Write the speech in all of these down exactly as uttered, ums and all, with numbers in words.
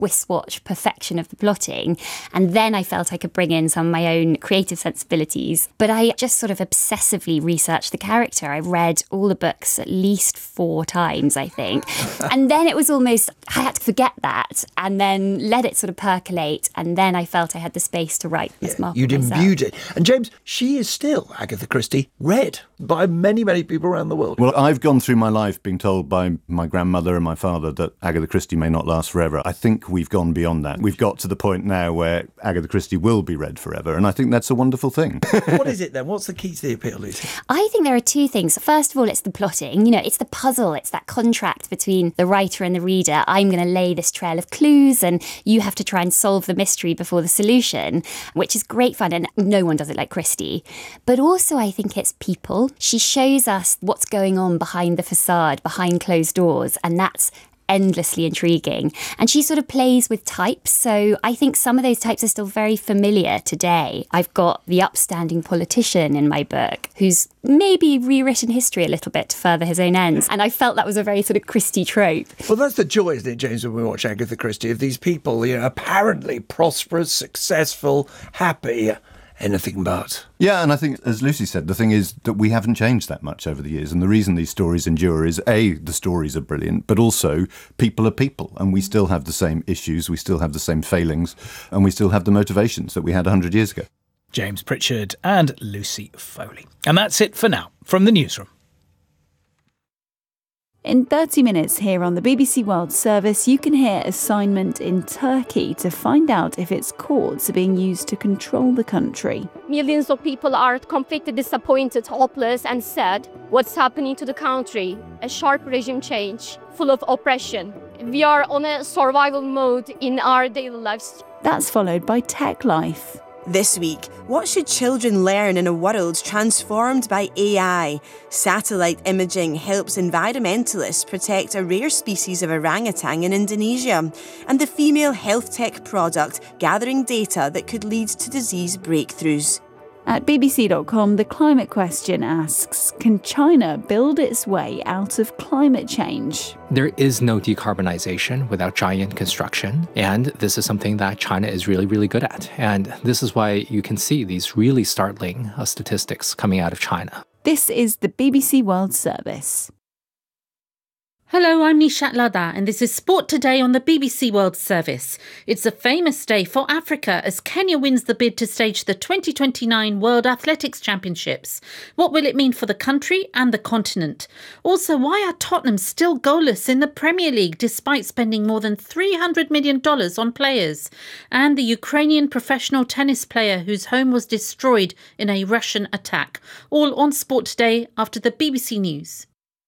Swiss watch perfection of the plotting. And then I felt I could bring in some of my own creative sensibilities. But I just sort of obsessively researched the character. I read all the books at least four times, I think. And then it was almost, I had to forget that and then let it sort of percolate. And then I felt I had the space to write Miss Yeah, Marple you'd myself. imbued it. And James, she is still, Agatha Christie, read by many, many people around the world. Well, I've gone through my life being told by my grandmother and my father that Agatha Christie may not last forever. I think we've gone beyond that. We've got to the point now where Agatha Christie will be read forever, and I think that's a wonderful thing. What is it then? What's the key to the appeal, Lucy? I think there are two things. First of all, it's the plotting. You know, it's the puzzle. It's that contract between the writer and the reader. I'm going to lay this trail of clues and you have to try and solve the mystery before the solution, which is great fun. And no one does it like Christie. But also, I think it's people. She shows us what's going on behind the facade, behind closed doors. And that's endlessly intriguing. And she sort of plays with types. So I think some of those types are still very familiar today. I've got the upstanding politician in my book who's maybe rewritten history a little bit to further his own ends. And I felt that was a very sort of Christie trope. Well, that's the joy, isn't it, James, when we watch Agatha Christie, of these people, you know, apparently prosperous, successful, happy, anything but. Yeah, and I think, as Lucy said, the thing is that we haven't changed that much over the years. And the reason these stories endure is, A, the stories are brilliant, but also people are people. And we still have the same issues, we still have the same failings, and we still have the motivations that we had one hundred years ago. James Pritchard and Lucy Foley. And that's it for now from the newsroom. In thirty minutes here on the B B C World Service, you can hear assignment in Turkey to find out if its courts are being used to control the country. Millions of people are completely disappointed, hopeless and sad. What's happening to the country? A sharp regime change, full of oppression. We are on a survival mode in our daily lives. That's followed by Tech Life. This week, what should children learn in a world transformed by A I? Satellite imaging helps environmentalists protect a rare species of orangutan in Indonesia, and the female health tech product gathering data that could lead to disease breakthroughs. At B B C dot com, the climate question asks, can China build its way out of climate change? There is no decarbonization without giant construction, and this is something that China is really, really good at. And this is why you can see these really startling uh, statistics coming out of China. This is the B B C World Service. Hello, I'm Nishat Lada, and this is Sport Today on the B B C World Service. It's a famous day for Africa as Kenya wins the bid to stage the twenty twenty-nine World Athletics Championships. What will it mean for the country and the continent? Also, why are Tottenham still goalless in the Premier League despite spending more than three hundred million dollars on players? And the Ukrainian professional tennis player whose home was destroyed in a Russian attack. All on Sport Today after the B B C News.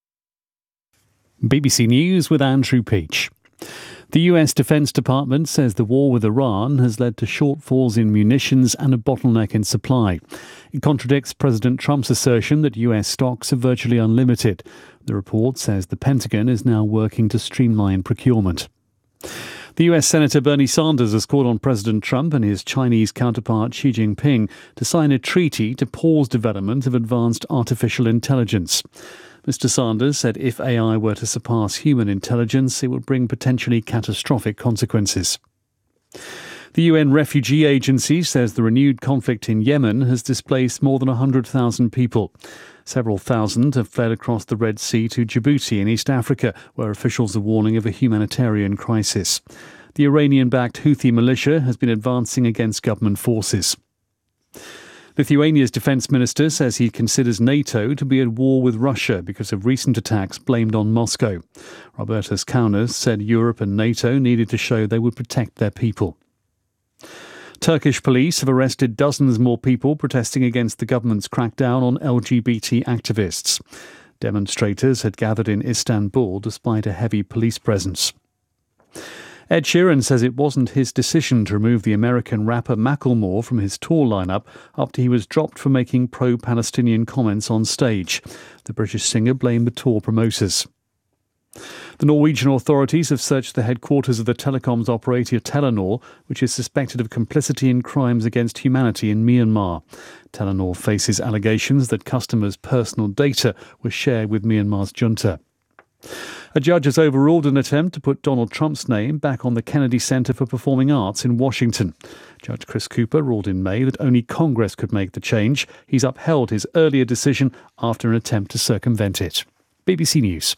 B B C News with Andrew Peach. The U S Defense Department says the war with Iran has led to shortfalls in munitions and a bottleneck in supply. It contradicts President Trump's assertion that U S stocks are virtually unlimited. The report says the Pentagon is now working to streamline procurement. The U S Senator Bernie Sanders has called on President Trump and his Chinese counterpart Xi Jinping to sign a treaty to pause development of advanced artificial intelligence. Mister Sanders said if A I were to surpass human intelligence, it would bring potentially catastrophic consequences. The U N Refugee Agency says the renewed conflict in Yemen has displaced more than one hundred thousand people. Several thousand have fled across the Red Sea to Djibouti in East Africa, where officials are warning of a humanitarian crisis. The Iranian-backed Houthi militia has been advancing against government forces. Lithuania's defence minister says he considers NATO to be at war with Russia because of recent attacks blamed on Moscow. Robertas Kaunas said Europe and NATO needed to show they would protect their people. Turkish police have arrested dozens more people protesting against the government's crackdown on L G B T activists. Demonstrators had gathered in Istanbul despite a heavy police presence. Ed Sheeran says it wasn't his decision to remove the American rapper Macklemore from his tour lineup after he was dropped for making pro-Palestinian comments on stage. The British singer blamed the tour promoters. The Norwegian authorities have searched the headquarters of the telecoms operator Telenor, which is suspected of complicity in crimes against humanity in Myanmar. Telenor faces allegations that customers' personal data was shared with Myanmar's junta. A judge has overruled an attempt to put Donald Trump's name back on the Kennedy Center for Performing Arts in Washington. Judge Chris Cooper ruled in May that only Congress could make the change. He's upheld his earlier decision after an attempt to circumvent it. B B C News.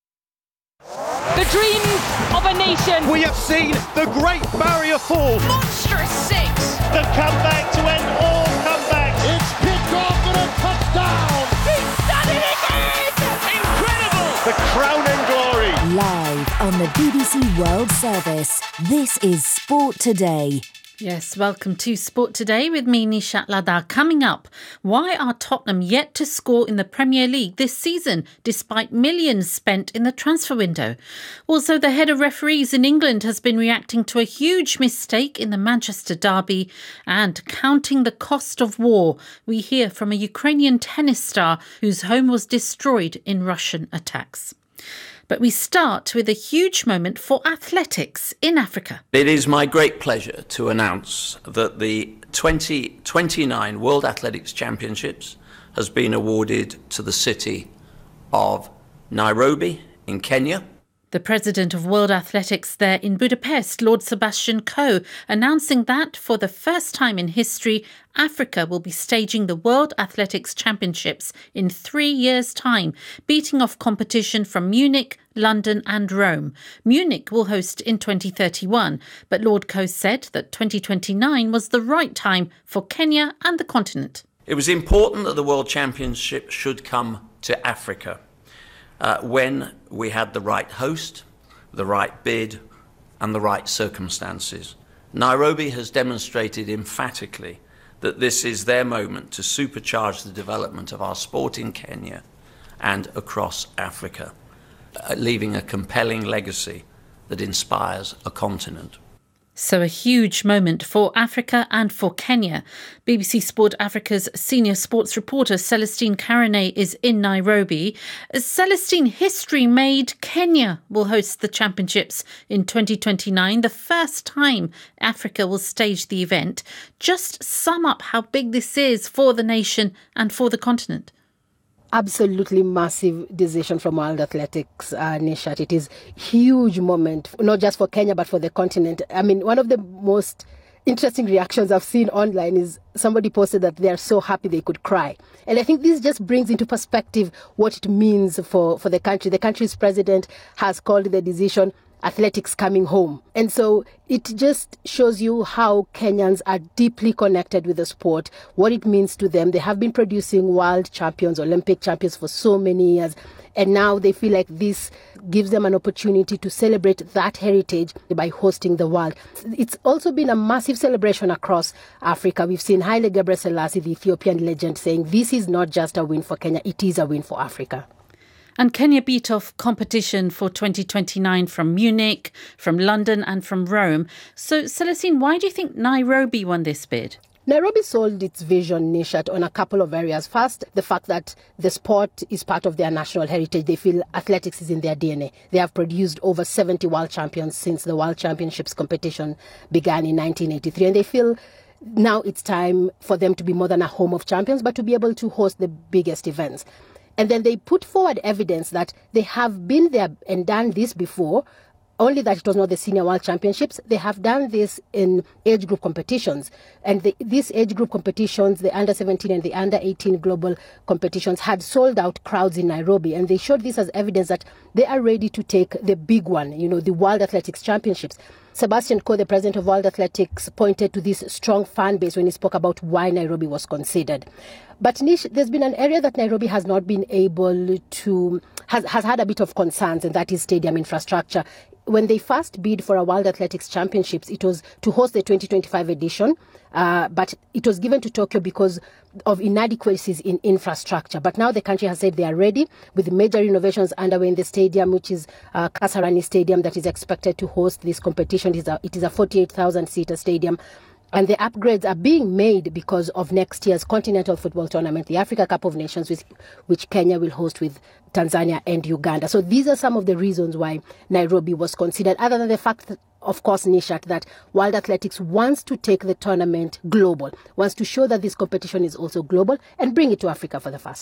The dream of a nation. We have seen the Great Barrier Fall. Monstrous six. The comeback to end all comebacks. It's picked off and a touchdown. He's done it again. Incredible. The crowning glory. Live on the B B C World Service. This is Sport Today. Yes, welcome to Sport Today with me, Nishat Ladar. Coming up, why are Tottenham yet to score in the Premier League this season, despite millions spent in the transfer window? Also, the head of referees in England has been reacting to a huge mistake in the Manchester derby and counting the cost of war. We hear from a Ukrainian tennis star whose home was destroyed in Russian attacks. But we start with a huge moment for athletics in Africa. It is my great pleasure to announce that the twenty twenty-nine World Athletics Championships has been awarded to the city of Nairobi in Kenya. The president of World Athletics there in Budapest, Lord Sebastian Coe, announcing that for the first time in history, Africa will be staging the World Athletics Championships in three years' time, beating off competition from Munich, London and Rome. Munich will host in twenty thirty-one, but Lord Coe said that twenty twenty-nine was the right time for Kenya and the continent. It was important that the World Championship should come to Africa. Uh, when we had the right host, the right bid and the right circumstances. Nairobi has demonstrated emphatically that this is their moment to supercharge the development of our sport in Kenya and across Africa, uh, leaving a compelling legacy that inspires a continent. So a huge moment for Africa and for Kenya. B B C Sport Africa's senior sports reporter Celestine Carone is in Nairobi. Celestine, history made. Kenya will host the championships in twenty twenty-nine, the first time Africa will stage the event. Just sum up how big this is for the nation and for the continent. Absolutely massive decision from World Athletics, uh, Nishat. It is huge moment, not just for Kenya, but for the continent. I mean, one of the most interesting reactions I've seen online is somebody posted that they are so happy they could cry. And I think this just brings into perspective what it means for, for the country. The country's president has called the decision athletics coming home. And so it just shows you how Kenyans are deeply connected with the sport, what it means to them. They have been producing world champions, Olympic champions for so many years. And now they feel like this gives them an opportunity to celebrate that heritage by hosting the world. It's also been a massive celebration across Africa. We've seen Haile Gebrselassie, the Ethiopian legend, saying this is not just a win for Kenya, it is a win for Africa. And Kenya beat off competition for twenty twenty-nine from Munich, from London and from Rome. So, Celestine, why do you think Nairobi won this bid? Nairobi sold its vision, Nishat, on a couple of areas. First, the fact that the sport is part of their national heritage. They feel athletics is in their D N A. They have produced over seventy world champions since the World Championships competition began in nineteen eighty-three. And they feel now it's time for them to be more than a home of champions, but to be able to host the biggest events. And then they put forward evidence that they have been there and done this before, only that it was not the Senior World Championships. They have done this in age group competitions. And the, these age group competitions, the under seventeen and the under eighteen global competitions, had sold out crowds in Nairobi. And they showed this as evidence that they are ready to take the big one, you know, the World Athletics Championships. Sebastian Coe, the president of World Athletics, pointed to this strong fan base when he spoke about why Nairobi was considered. But Nish, there's been an area that Nairobi has not been able to, has, has had a bit of concerns, and that is stadium infrastructure. When they first bid for a World Athletics Championships, it was to host the twenty twenty-five edition, uh, but it was given to Tokyo because of inadequacies in infrastructure. But now the country has said they are ready with major renovations underway in the stadium, which is uh, Kasarani Stadium, that is expected to host this competition. It is a, it is a forty-eight thousand seater stadium. And the upgrades are being made because of next year's Continental Football Tournament, the Africa Cup of Nations, which, which Kenya will host with Tanzania and Uganda. So these are some of the reasons why Nairobi was considered, other than the fact that, of course, Nishat, that World Athletics wants to take the tournament global, wants to show that this competition is also global and bring it to Africa for the first time.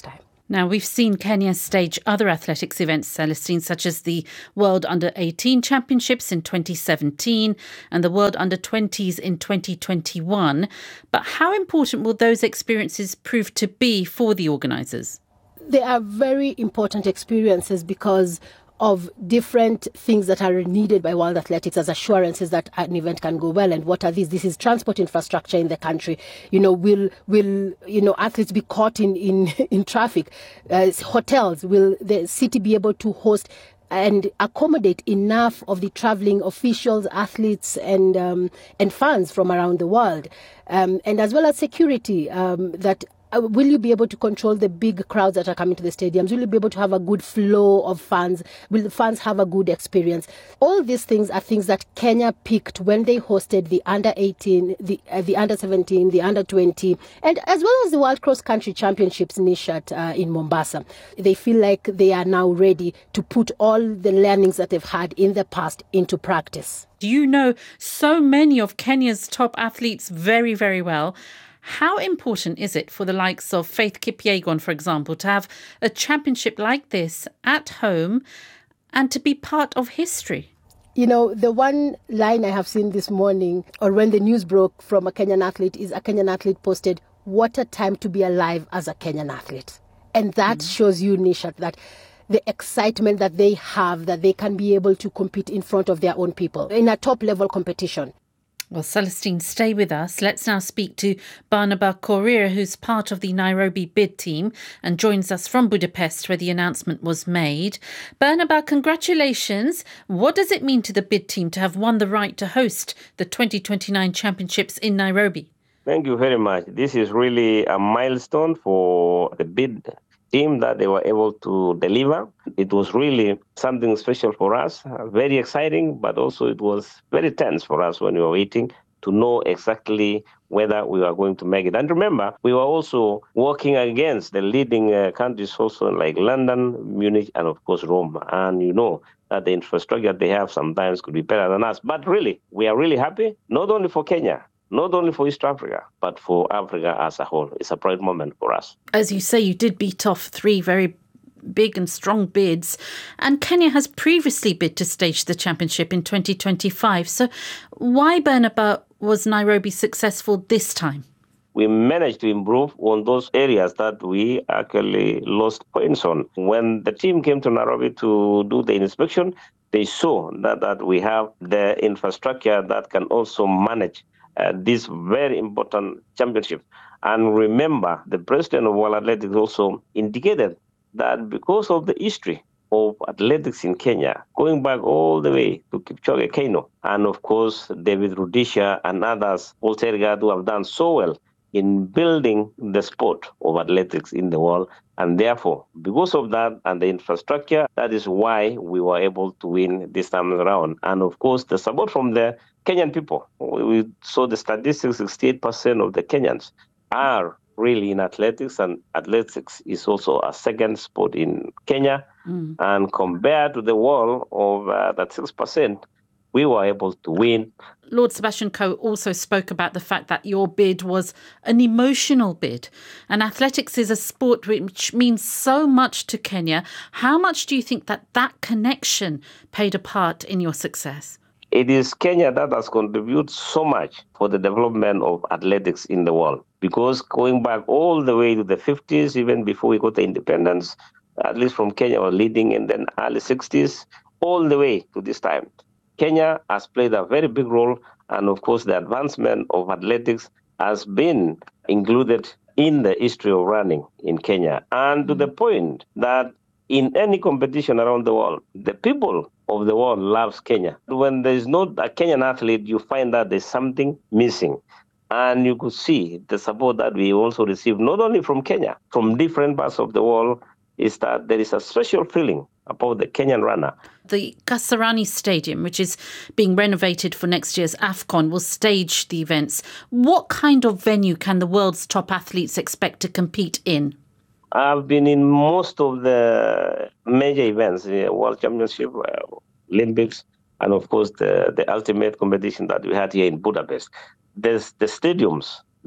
Now, we've seen Kenya stage other athletics events, Celestine, such as the World Under eighteen Championships in twenty seventeen and the World Under twenties in twenty twenty-one. But how important will those experiences prove to be for the organisers? They are very important experiences because of different things that are needed by World Athletics as assurances that an event can go well. And what are these? This is transport infrastructure in the country. You know, will will you know athletes be caught in in, in traffic? Uh, hotels, will the city be able to host and accommodate enough of the travelling officials, athletes, and um, and fans from around the world, um, and as well as security um, that. Uh, will you be able to control the big crowds that are coming to the stadiums? Will you be able to have a good flow of fans? Will the fans have a good experience? All these things are things that Kenya picked when they hosted the under eighteen, the uh, the under seventeen, the under twenty, and as well as the World Cross Country Championships Nishat uh, in Mombasa. They feel like they are now ready to put all the learnings that they've had in the past into practice. You know so many of Kenya's top athletes very, very well. How important is it for the likes of Faith Kipyegon, for example, to have a championship like this at home and to be part of history? You know, the one line I have seen this morning, or when the news broke from a Kenyan athlete, is a Kenyan athlete posted, "What a time to be alive as a Kenyan athlete." And that mm. shows you, Nishat, that the excitement that they have, that they can be able to compete in front of their own people in a top-level competition. Well, Celestine, stay with us. Let's now speak to Barnaba Korir, who's part of the Nairobi bid team and joins us from Budapest, where the announcement was made. Barnaba, congratulations. What does it mean to the bid team to have won the right to host the twenty twenty-nine championships in Nairobi? Thank you very much. This is really a milestone for the bid team that they were able to deliver. It was really something special for us, very exciting, but also it was very tense for us when we were waiting to know exactly whether we were going to make it. And remember, we were also working against the leading uh, countries also like London, Munich, and of course Rome. And you know that the infrastructure they have sometimes could be better than us. But really, we are really happy, not only for Kenya, not only for East Africa, but for Africa as a whole. It's a proud moment for us. As you say, you did beat off three very big and strong bids. And Kenya has previously bid to stage the championship in twenty twenty-five. So why, Barnaba, was Nairobi successful this time? We managed to improve on those areas that we actually lost points on. When the team came to Nairobi to do the inspection, they saw that, that we have the infrastructure that can also manage Uh, this very important championship. And remember, the president of World Athletics also indicated that because of the history of athletics in Kenya, going back all the way to Kipchoge Keino, and of course, David Rudisha and others, Paul Tergat, who have done so well in building the sport of athletics in the world. And therefore, because of that and the infrastructure, that is why we were able to win this time around. And of course, the support from the Kenyan people. We saw the statistics, sixty-eight percent of the Kenyans are really in athletics, and athletics is also a second sport in Kenya. Mm. And compared to the world of uh, that six percent, we were able to win. Lord Sebastian Coe also spoke about the fact that your bid was an emotional bid. And athletics is a sport which means so much to Kenya. How much do you think that that connection played a part in your success? It is Kenya that has contributed so much for the development of athletics in the world. Because going back all the way to the fifties, even before we got the independence, at least from Kenya was leading in the early sixties, all the way to this time. Kenya has played a very big role, and of course the advancement of athletics has been included in the history of running in Kenya. And to the point that in any competition around the world, the people of the world loves Kenya. When there is not a Kenyan athlete, you find that there's something missing. And you could see the support that we also received, not only from Kenya, from different parts of the world, is that there is a special feeling about the Kenyan runner. The Kasarani Stadium, which is being renovated for next year's AFCON, will stage the events. What kind of venue can the world's top athletes expect to compete in? I've been in most of the major events, the World Championship, uh, Olympics, and of course the, the ultimate competition that we had here in Budapest. There's the stadiums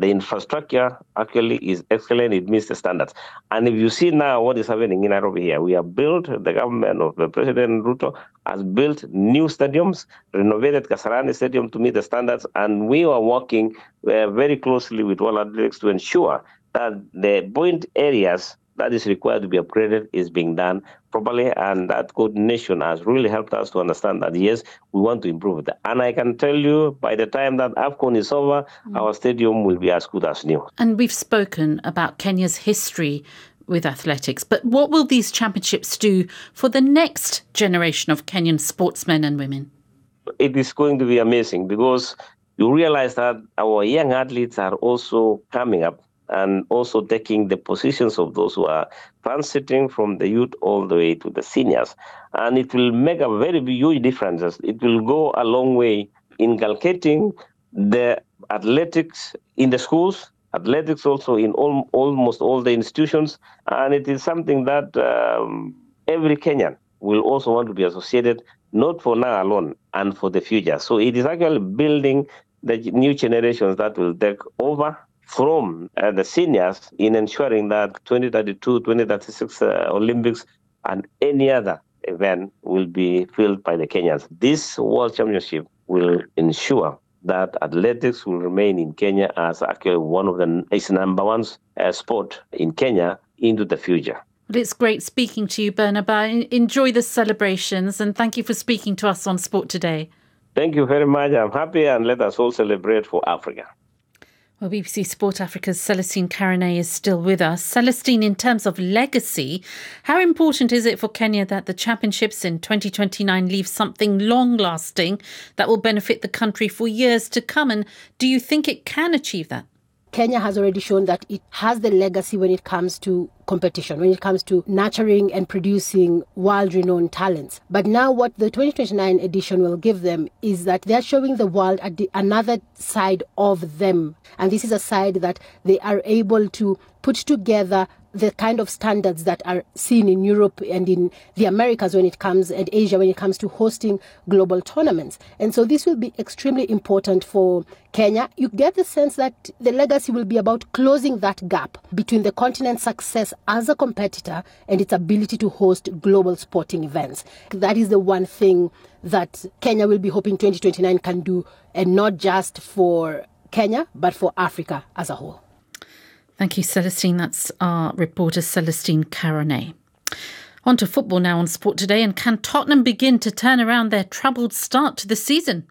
the infrastructure actually is excellent. It meets the standards. And if you see now what is happening in Nairobi here, we have built, the government of the President Ruto has built new stadiums, renovated Kasarani Stadium to meet the standards, and we are working uh, very closely with World Athletics to ensure that the point areas that is required to be upgraded is being done properly, and that coordination has really helped us to understand that, yes, we want to improve it. And I can tell you, by the time that AFCON is over, mm. our stadium will be as good as new. And we've spoken about Kenya's history with athletics, but what will these championships do for the next generation of Kenyan sportsmen and women? It is going to be amazing, because you realize that our young athletes are also coming up and also taking the positions of those who are transiting from the youth all the way to the seniors. And it will make a very huge difference. It will go a long way inculcating the athletics in the schools, athletics also in all, almost all the institutions. And it is something that um, every Kenyan will also want to be associated, not for now alone, and for the future. So it is actually building the new generations that will take over from uh, the seniors in ensuring that twenty thirty-two, twenty thirty-six uh, Olympics and any other event will be filled by the Kenyans. This World Championship will ensure that athletics will remain in Kenya as actually one of the is number one uh, sport in Kenya into the future. Well, it's great speaking to you, Bernaba. Enjoy the celebrations, and thank you for speaking to us on Sport Today. Thank you very much. I'm happy, and let us all celebrate for Africa. Well, B B C Sport Africa's Celestine Caronet is still with us. Celestine, in terms of legacy, how important is it for Kenya that the championships in twenty twenty-nine leave something long-lasting that will benefit the country for years to come? And do you think it can achieve that? Kenya has already shown that it has the legacy when it comes to competition, when it comes to nurturing and producing world-renowned talents. But now what the twenty twenty-nine edition will give them is that they're showing the world another side of them. And this is a side that they are able to put together the kind of standards that are seen in Europe and in the Americas when it comes, and Asia when it comes to hosting global tournaments. And so this will be extremely important for Kenya. You get the sense that the legacy will be about closing that gap between the continent's success as a competitor and its ability to host global sporting events. That is the one thing that Kenya will be hoping twenty twenty-nine can do, and not just for Kenya, but for Africa as a whole. Thank you, Celestine. That's our reporter, Celestine Caronet. On to football now on Sport Today. And can Tottenham begin to turn around their troubled start to the season?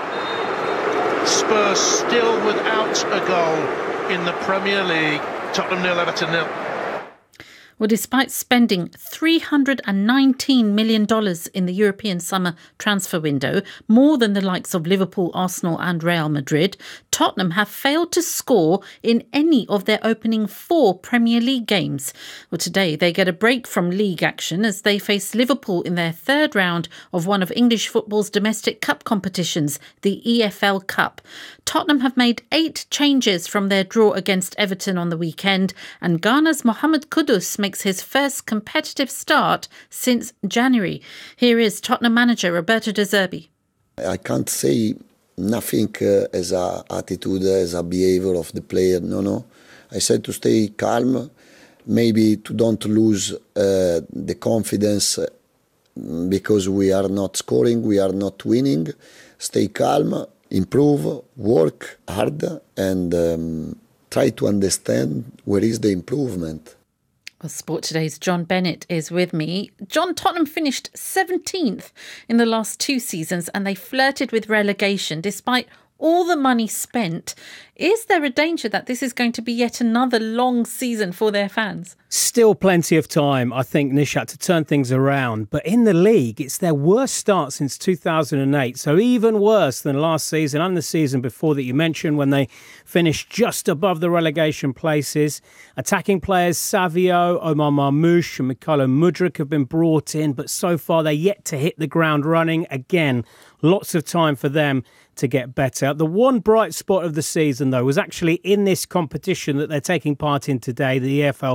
Spurs still without a goal in the Premier League. Tottenham nil, Everton nil. Well, despite spending three hundred nineteen million dollars in the European summer transfer window, more than the likes of Liverpool, Arsenal and Real Madrid, Tottenham have failed to score in any of their opening four Premier League games. Well, today they get a break from league action as they face Liverpool in their third round of one of English football's domestic cup competitions, the E F L Cup. Tottenham have made eight changes from their draw against Everton on the weekend, and Ghana's Mohamed Kudus makes his first competitive start since January. Here is Tottenham manager Roberto De Zerbi. I can't say nothing uh, as a attitude, as a behavior of the player. No, no. I said to stay calm, maybe to don't lose uh, the confidence because we are not scoring, we are not winning. Stay calm, improve, work hard, and um, try to understand where is the improvement. Well, Sport Today's John Bennett is with me. John, Tottenham finished seventeenth in the last two seasons and they flirted with relegation despite all the money spent. Is there a danger that this is going to be yet another long season for their fans? Still plenty of time, I think, Nishat, to turn things around. But in the league, it's their worst start since two thousand eight. So even worse than last season and the season before that you mentioned, when they finished just above the relegation places. Attacking players Savio, Omar Marmoush and Mykhailo Mudryk have been brought in, but so far they're yet to hit the ground running. Again, lots of time for them to get better. The one bright spot of the season, though, was actually in this competition that they're taking part in today, the E F L Cup.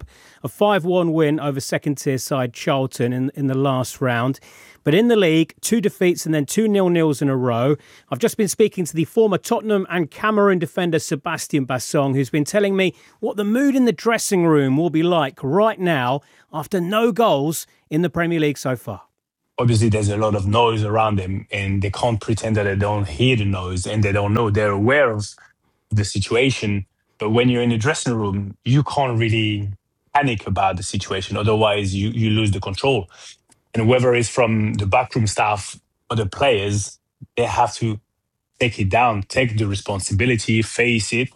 a five one win over second-tier side Charlton in, in the last round. But in the league, two defeats and then two nil-nils in a row. I've just been speaking to the former Tottenham and Cameroon defender Sebastian Bassong, who's been telling me what the mood in the dressing room will be like right now after no goals in the Premier League so far. Obviously, there's a lot of noise around them, and they can't pretend that they don't hear the noise and they don't know. They're aware of the situation. But when you're in the dressing room, you can't really panic about the situation. Otherwise, you, you lose the control. And whether it's from the backroom staff or the players, they have to take it down, take the responsibility, face it.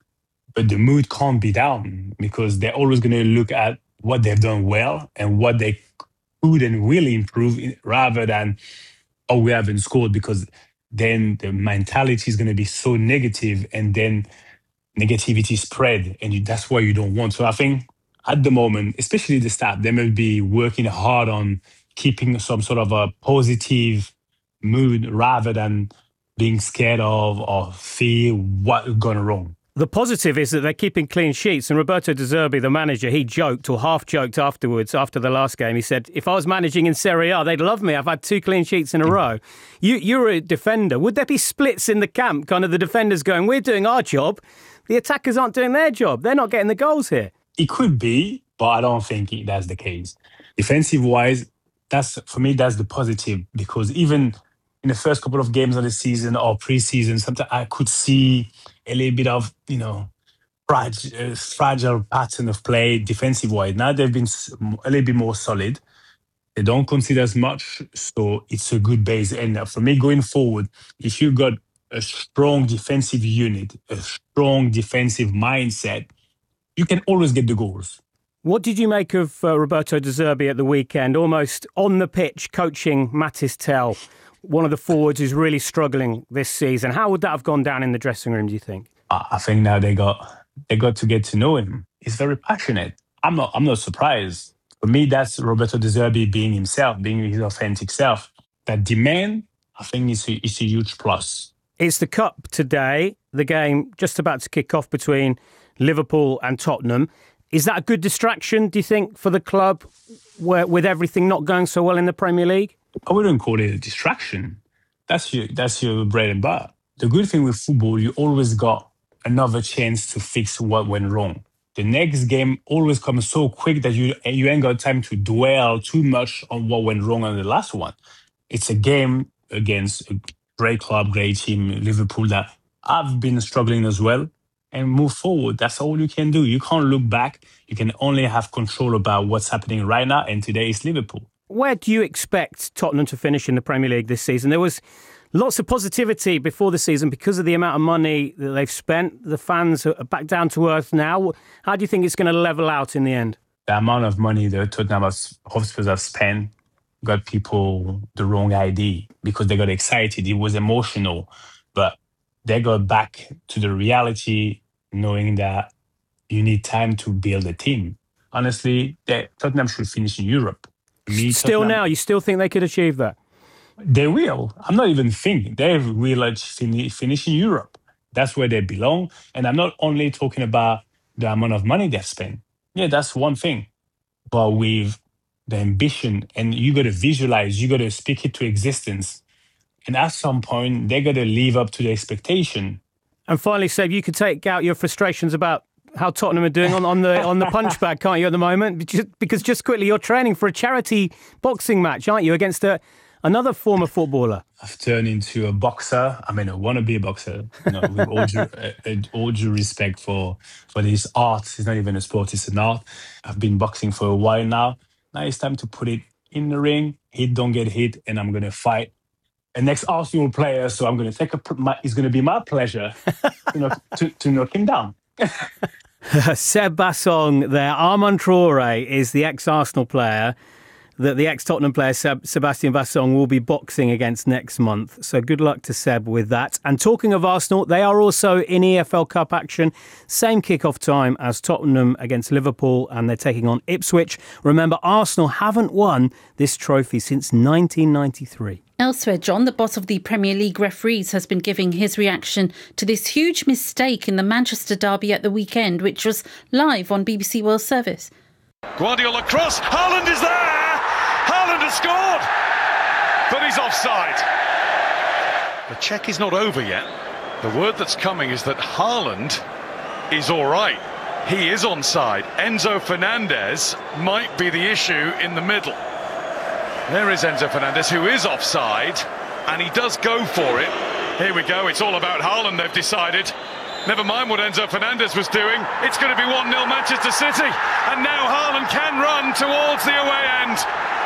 But the mood can't be down because they're always going to look at what they've done well and what they could and will improve rather than, oh, we haven't scored, because then the mentality is going to be so negative and then negativity spread, and you, that's why you don't want. So I think at the moment, especially the staff, they may be working hard on keeping some sort of a positive mood rather than being scared of or fear what's gone wrong. The positive is that they're keeping clean sheets. And Roberto De Zerbi, the manager, he joked or half joked afterwards, after the last game. He said, if I was managing in Serie A, they'd love me. I've had two clean sheets in a row. You, you're a defender. Would there be splits in the camp? Kind of the defenders going, we're doing our job. The attackers aren't doing their job. They're not getting the goals here. It could be, but I don't think that's the case. Defensive-wise, that's for me, that's the positive, because even in the first couple of games of the season or pre-season, sometimes I could see a little bit of, you know, fragile, uh, fragile pattern of play defensive-wise. Now they've been a little bit more solid. They don't consider as much, so it's a good base. And for me, going forward, if you got a strong defensive unit, a strong defensive mindset, you can always get the goals. What did you make of uh, Roberto De Zerbi at the weekend, almost on the pitch coaching Mathys Tel, one of the forwards who's really struggling this season? How would that have gone down in the dressing room, do you think? I think now they got they got to get to know him. He's very passionate. I'm not I'm not surprised. For me, that's Roberto De Zerbi being himself, being his authentic self. That demand, I think, is a, is a huge plus. It's the Cup today, the game just about to kick off between Liverpool and Tottenham. Is that a good distraction, do you think, for the club, where, with everything not going so well in the Premier League? I wouldn't call it a distraction. That's your, that's your bread and butter. The good thing with football, you always got another chance to fix what went wrong. The next game always comes so quick that you you ain't got time to dwell too much on what went wrong on the last one. It's a game against a great club, great team, Liverpool, that I've been struggling as well. And move forward. That's all you can do. You can't look back. You can only have control about what's happening right now. And today is Liverpool. Where do you expect Tottenham to finish in the Premier League this season? There was lots of positivity before the season because of the amount of money that they've spent. The fans are back down to earth now. How do you think it's going to level out in the end? The amount of money that Tottenham Hotspur have spent got people the wrong idea because they got excited. It was emotional. But they got back to the reality, knowing that you need time to build a team. Honestly, Tottenham should finish in Europe. Me, still Tottenham, now, you still think they could achieve that? They will. I'm not even thinking. They will finish in Europe. That's where they belong. And I'm not only talking about the amount of money they've spent. Yeah, that's one thing. But with the ambition, and you got to visualize, you got to speak it to existence. And at some point, they got to live up to the expectation. And finally, Seb, you could take out your frustrations about how Tottenham are doing on, on the on the punch bag, can't you, at the moment? Because just quickly, you're training for a charity boxing match, aren't you, against a, another former footballer? I've turned into a boxer. I mean, I want to be a boxer. You know, with all due, uh, all due respect for, for this art. It's not even a sport, it's an art. I've been boxing for a while now. Now it's time to put it in the ring. Hit, don't get hit, and I'm going to fight a next Arsenal player, so I'm going to take a. My, it's going to be my pleasure, you know, to, to knock him down. Seb Bassong there. Armand Traoré is the ex-Arsenal player that the ex-Tottenham player Seb, Sebastian Bassong will be boxing against next month. So good luck to Seb with that. And talking of Arsenal, they are also in E F L Cup action. Same kick-off time as Tottenham against Liverpool, and they're taking on Ipswich. Remember, Arsenal haven't won this trophy since nineteen ninety-three. Elsewhere, John, the boss of the Premier League referees, has been giving his reaction to this huge mistake in the Manchester derby at the weekend, which was live on B B C World Service. Guardiola cross, Haaland is there! Haaland has scored! But he's offside. The check is not over yet. The word that's coming is that Haaland is all right. He is onside. Enzo Fernandez might be the issue in the middle. There is Enzo Fernandez, who is offside, and he does go for it. Here we go, it's all about Haaland, they've decided. Never mind what Enzo Fernandez was doing. It's going to be one nil Manchester City. And now Haaland can run towards the away end.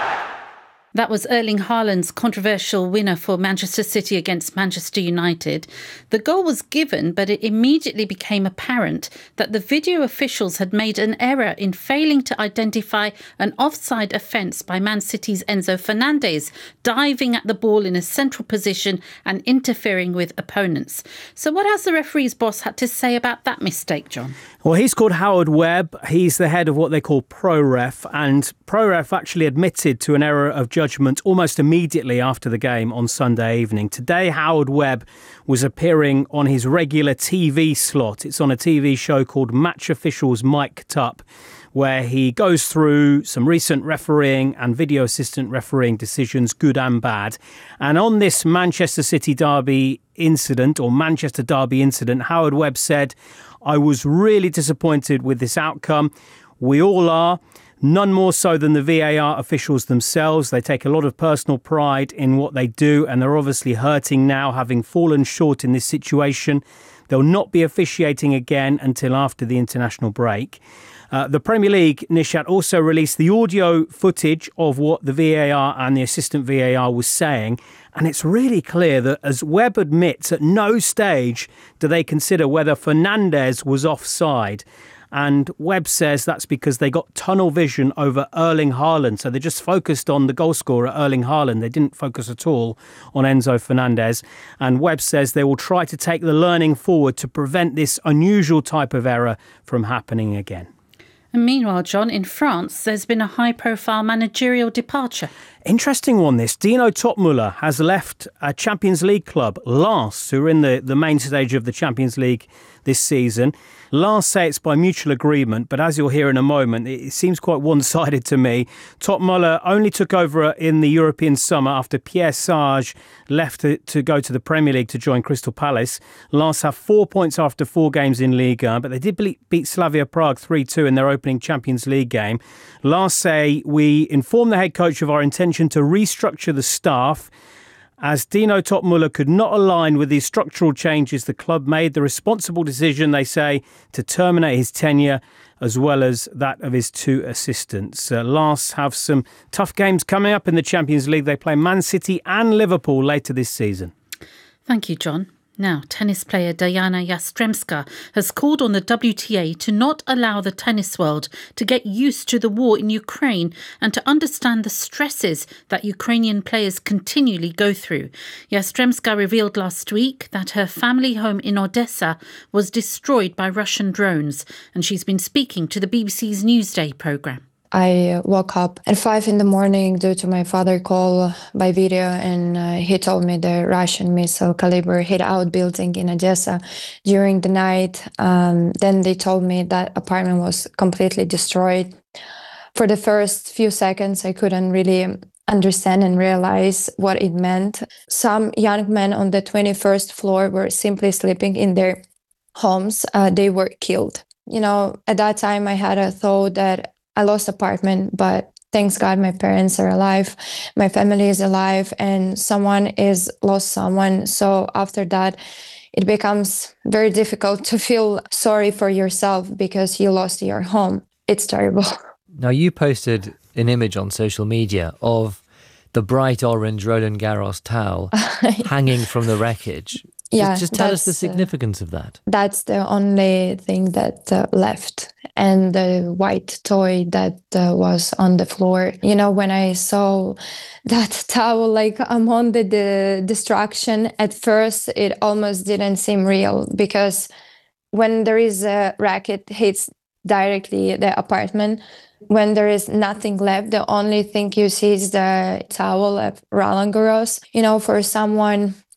That was Erling Haaland's controversial winner for Manchester City against Manchester United. The goal was given, but it immediately became apparent that the video officials had made an error in failing to identify an offside offence by Man City's Enzo Fernandez, diving at the ball in a central position and interfering with opponents. So what has the referee's boss had to say about that mistake, John? Well, he's called Howard Webb. He's the head of what they call ProRef, and ProRef actually admitted to an error of judgment almost immediately after the game on Sunday evening. Today, Howard Webb was appearing on his regular T V slot. It's on a T V show called Match Officials Mic'd Up, where he goes through some recent refereeing and video assistant refereeing decisions, good and bad. And on this Manchester City derby incident, or Manchester derby incident, Howard Webb said, "I was really disappointed with this outcome. We all are. None more so than the V A R officials themselves. They take a lot of personal pride in what they do, and they're obviously hurting now, having fallen short in this situation. They'll not be officiating again until after the international break." Uh, the Premier League, Nishat, also released the audio footage of what the V A R and the assistant V A R was saying. And it's really clear that, as Webb admits, at no stage do they consider whether Fernandez was offside. And Webb says that's because they got tunnel vision over Erling Haaland. So they just focused on the goal scorer, Erling Haaland. They didn't focus at all on Enzo Fernandez. And Webb says they will try to take the learning forward to prevent this unusual type of error from happening again. And meanwhile, John, in France, there's been a high-profile managerial departure. Interesting one, this. Dino Topmüller has left a Champions League club, Lens, who are in the, the main stage of the Champions League this season. Lens say it's by mutual agreement, but as you'll hear in a moment, it seems quite one-sided to me. Topmüller only took over in the European summer after Pierre Sage left to, to go to the Premier League to join Crystal Palace. Lens have four points after four games in Liga, but they did beat Slavia Prague three two in their opening Champions League game. Lens say, "We informed the head coach of our intention to restructure the staff. As Dino Topmüller could not align with the structural changes, the club made the responsible decision, they say, to terminate his tenure as well as that of his two assistants." Uh, Lens have some tough games coming up in the Champions League. They play Man City and Liverpool later this season. Thank you, John. Now, tennis player Diana Yastremska has called on the W T A to not allow the tennis world to get used to the war in Ukraine and to understand the stresses that Ukrainian players continually go through. Yastremska revealed last week that her family home in Odessa was destroyed by Russian drones, and she's been speaking to the B B C's Newsday programme. I woke up at five in the morning due to my father call by video, and uh, he told me the Russian missile caliber hit out building in Odessa during the night. Um, then they told me that apartment was completely destroyed. For the first few seconds, I couldn't really understand and realize what it meant. Some young men on the twenty-first floor were simply sleeping in their homes. Uh, they were killed. You know, at that time, I had a thought that I lost apartment, but thanks God my parents are alive, my family is alive, and someone is lost someone. So after that, it becomes very difficult to feel sorry for yourself because you lost your home. It's terrible. Now, you posted an image on social media of the bright orange Roland Garros towel hanging from the wreckage. Yeah, just, just tell us the significance uh, of that. That's the only thing that uh, left. And the white toy that uh, was on the floor. You know, when I saw that towel, like among the, the destruction, at first it almost didn't seem real, because when there is a racket hits directly the apartment, when there is nothing left, the only thing you see is the towel of Roland Garros. You know, for someone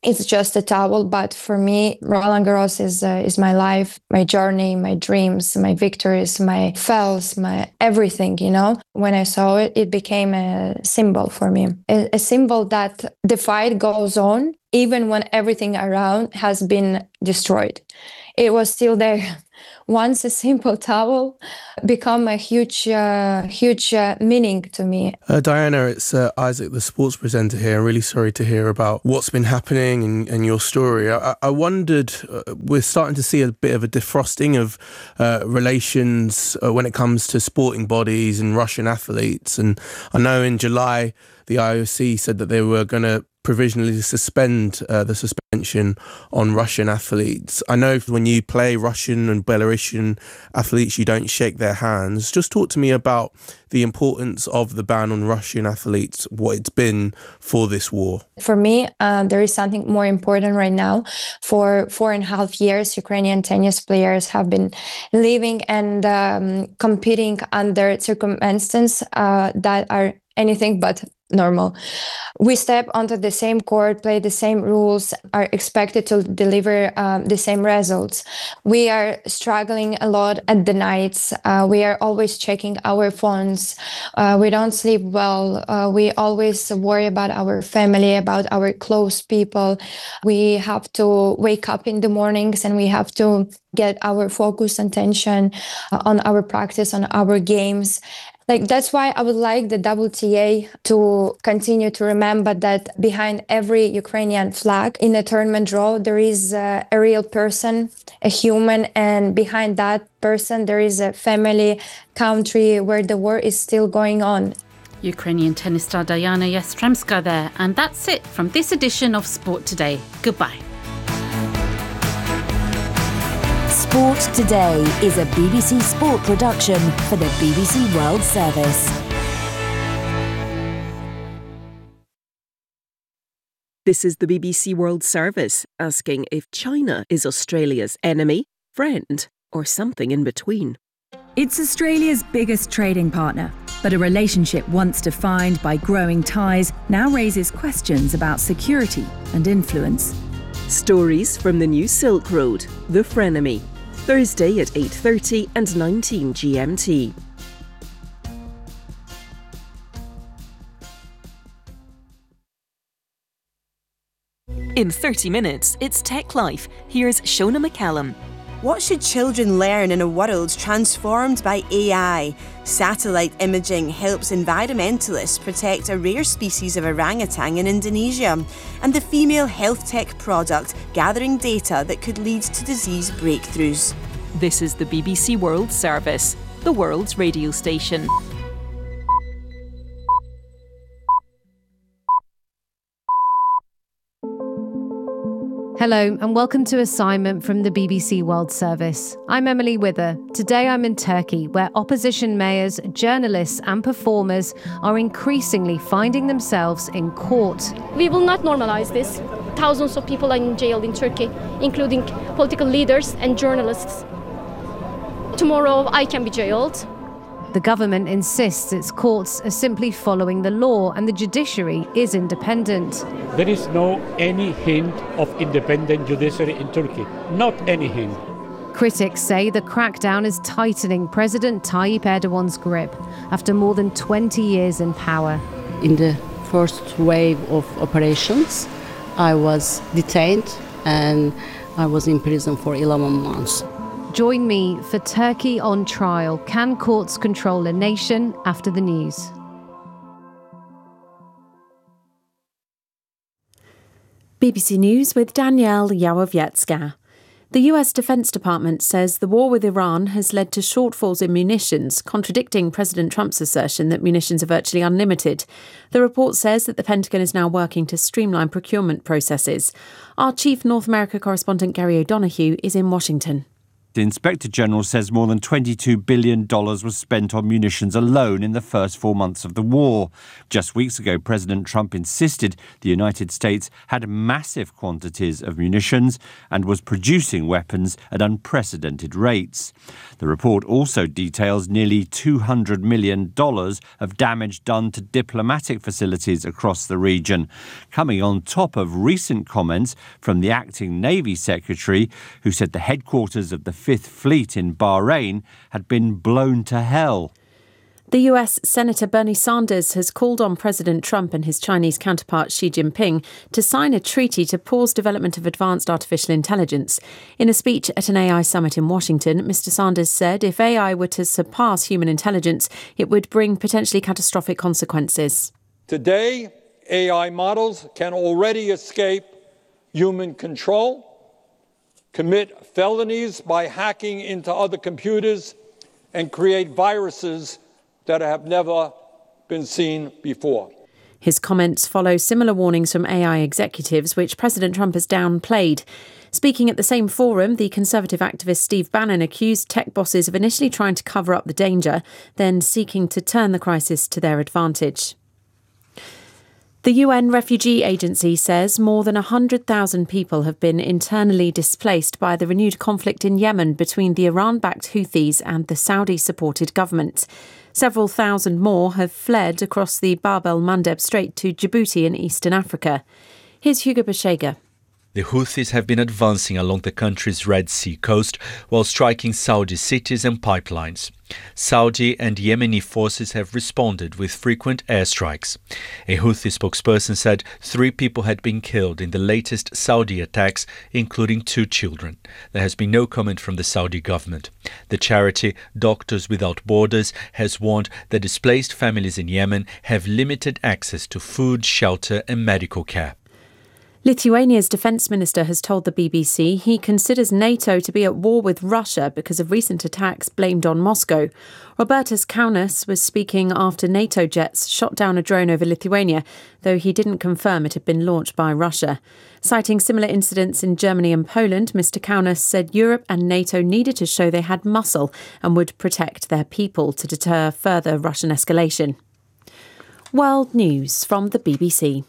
it's just a towel. But for me, Roland Garros is uh, is my life, my journey, my dreams, my victories, my fails, my everything, you know. When I saw it, it became a symbol for me, a, a symbol that the fight goes on even when everything around has been destroyed. It was still there. Once a simple towel become a huge, uh, huge uh, meaning to me. Uh, Diana, it's uh, Isaac, the sports presenter here. I'm really sorry to hear about what's been happening and, and your story. I, I wondered, uh, we're starting to see a bit of a defrosting of uh, relations uh, when it comes to sporting bodies and Russian athletes. And I know in July, the I O C said that they were going to provisionally suspend uh, the suspension on Russian athletes. I know when you play Russian and Belarusian athletes, you don't shake their hands. Just talk to me about the importance of the ban on Russian athletes, what it's been for this war. For me, uh, there is something more important right now. For four and a half years, Ukrainian tennis players have been living and um, competing under circumstances uh, that are anything but normal. We step onto the same court, play the same rules, are expected to deliver um, the same results. We are struggling a lot at the nights. Uh, we are always checking our phones. Uh, we don't sleep well. Uh, we always worry about our family, about our close people. We have to wake up in the mornings and we have to get our focus and attention on our practice, on our games. Like, that's why I would like the W T A to continue to remember that behind every Ukrainian flag in a tournament draw, there is uh, a real person, a human, and behind that person, there is a family, country where the war is still going on. Ukrainian tennis star Diana Yastremska there. And that's it from this edition of Sport Today. Goodbye. Sport Today is a B B C Sport production for the B B C World Service. This is the B B C World Service, asking if China is Australia's enemy, friend, or something in between. It's Australia's biggest trading partner, but a relationship once defined by growing ties now raises questions about security and influence. Stories from the new Silk Road, The Frenemy. Thursday at eight thirty and nineteen G M T. In thirty minutes, it's Tech Life. Here's Shona McCallum. What should children learn in a world transformed by A I? Satellite imaging helps environmentalists protect a rare species of orangutan in Indonesia, and the female health tech product gathering data that could lead to disease breakthroughs. This is the B B C World Service, the world's radio station. Hello and welcome to Assignment from the B B C World Service. I'm Emily Wither. Today I'm in Turkey, where opposition mayors, journalists and performers are increasingly finding themselves in court. We will not normalise this. Thousands of people are in jail in Turkey, including political leaders and journalists. Tomorrow I can be jailed. The government insists its courts are simply following the law and the judiciary is independent. There is no any hint of independent judiciary in Turkey. Not any hint. Critics say the crackdown is tightening President Tayyip Erdogan's grip after more than twenty years in power. In the first wave of operations, I was detained and I was in prison for eleven months. Join me for Turkey on Trial. Can courts control a nation? After the news. B B C News with Danielle Yawowiecka. The U S Defense Department says the war with Iran has led to shortfalls in munitions, contradicting President Trump's assertion that munitions are virtually unlimited. The report says that the Pentagon is now working to streamline procurement processes. Our chief North America correspondent Gary O'Donoghue is in Washington. The Inspector General says more than twenty-two billion dollars was spent on munitions alone in the first four months of the war. Just weeks ago, President Trump insisted the United States had massive quantities of munitions and was producing weapons at unprecedented rates. The report also details nearly two hundred million dollars of damage done to diplomatic facilities across the region, coming on top of recent comments from the acting Navy Secretary, who said the headquarters of the Fifth Fleet in Bahrain had been blown to hell. The U S Senator Bernie Sanders has called on President Trump and his Chinese counterpart Xi Jinping to sign a treaty to pause development of advanced artificial intelligence. In a speech at an A I summit in Washington, Mister Sanders said if A I were to surpass human intelligence, it would bring potentially catastrophic consequences. Today, A I models can already escape human control, commit felonies by hacking into other computers, and create viruses that have never been seen before. His comments follow similar warnings from A I executives, which President Trump has downplayed. Speaking at the same forum, the Conservative activist Steve Bannon accused tech bosses of initially trying to cover up the danger, then seeking to turn the crisis to their advantage. The U N Refugee Agency says more than one hundred thousand people have been internally displaced by the renewed conflict in Yemen between the Iran-backed Houthis and the Saudi-supported government. Several thousand more have fled across the Bab el-Mandeb Strait to Djibouti in eastern Africa. Here's Hugo Bashega. The Houthis have been advancing along the country's Red Sea coast while striking Saudi cities and pipelines. Saudi and Yemeni forces have responded with frequent airstrikes. A Houthi spokesperson said three people had been killed in the latest Saudi attacks, including two children. There has been no comment from the Saudi government. The charity Doctors Without Borders has warned that displaced families in Yemen have limited access to food, shelter and medical care. Lithuania's defence minister has told the B B C he considers NATO to be at war with Russia because of recent attacks blamed on Moscow. Robertas Kaunas was speaking after NATO jets shot down a drone over Lithuania, though he didn't confirm it had been launched by Russia. Citing similar incidents in Germany and Poland, Mister Kaunas said Europe and NATO needed to show they had muscle and would protect their people to deter further Russian escalation. World News from the B B C.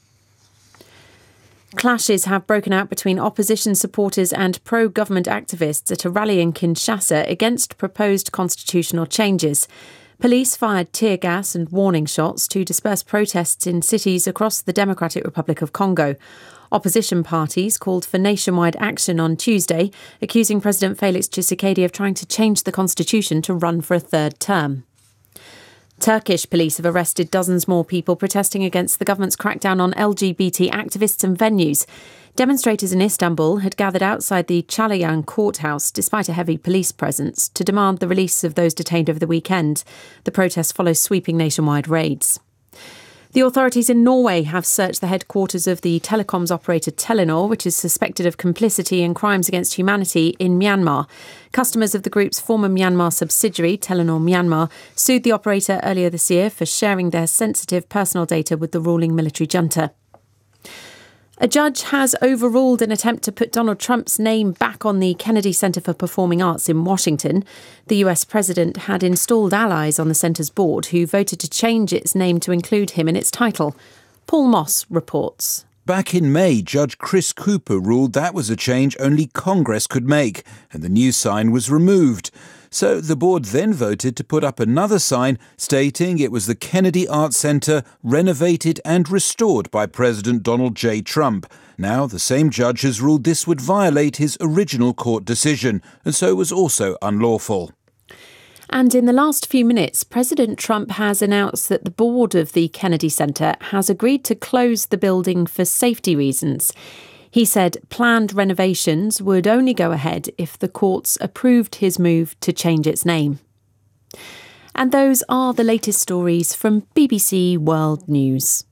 Clashes have broken out between opposition supporters and pro-government activists at a rally in Kinshasa against proposed constitutional changes. Police fired tear gas and warning shots to disperse protests in cities across the Democratic Republic of Congo. Opposition parties called for nationwide action on Tuesday, accusing President Felix Tshisekedi of trying to change the constitution to run for a third term. Turkish police have arrested dozens more people protesting against the government's crackdown on L G B T activists and venues. Demonstrators in Istanbul had gathered outside the Çağlayan courthouse, despite a heavy police presence, to demand the release of those detained over the weekend. The protest follows sweeping nationwide raids. The authorities in Norway have searched the headquarters of the telecoms operator Telenor, which is suspected of complicity in crimes against humanity in Myanmar. Customers of the group's former Myanmar subsidiary, Telenor Myanmar, sued the operator earlier this year for sharing their sensitive personal data with the ruling military junta. A judge has overruled an attempt to put Donald Trump's name back on the Kennedy Center for Performing Arts in Washington. The U S president had installed allies on the centre's board who voted to change its name to include him in its title. Paul Moss reports. Back in May, Judge Chris Cooper ruled that was a change only Congress could make, and the new sign was removed. So the board then voted to put up another sign stating it was the Kennedy Arts Center renovated and restored by President Donald J. Trump. Now the same judge has ruled this would violate his original court decision, and so was also unlawful. And in the last few minutes, President Trump has announced that the board of the Kennedy Center has agreed to close the building for safety reasons. He said planned renovations would only go ahead if the courts approved his move to change its name. And those are the latest stories from B B C World News.